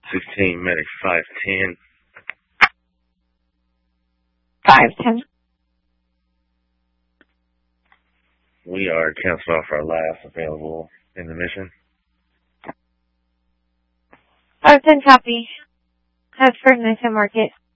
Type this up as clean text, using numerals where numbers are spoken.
16, medic 510. 510. We are canceling off our last available in the mission. 510 copy. Have for Nice Market.